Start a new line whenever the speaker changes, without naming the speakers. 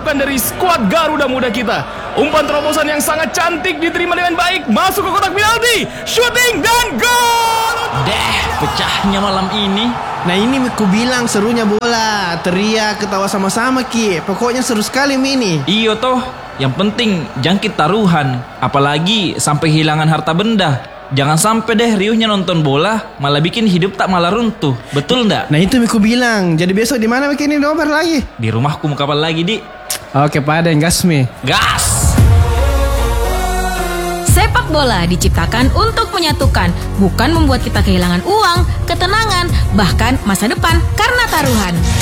diharapkan dari skuad Garuda Muda kita. Umpan terobosan yang sangat cantik diterima dengan baik, masuk ke kotak penalti, shooting dan gol.
Pecahnya malam ini.
Nah ini ku bilang serunya bola. Teriak, ketawa sama-sama Ki. Pokoknya seru sekali ini.
Iyo toh, yang penting jangkit taruhan. Apalagi sampai hilangan harta benda. Jangan sampai deh riuhnya nonton bola malah bikin hidup tak malah runtuh. Betul ndak?
Nah itu ku bilang. Jadi besok di mana bikin nobar lagi?
Di rumahku mau kapal lagi, Di.
Oke Paden, gas mi.
Gas!
Sepak bola diciptakan untuk menyatukan, bukan membuat kita kehilangan uang, ketenangan, bahkan masa depan karena taruhan.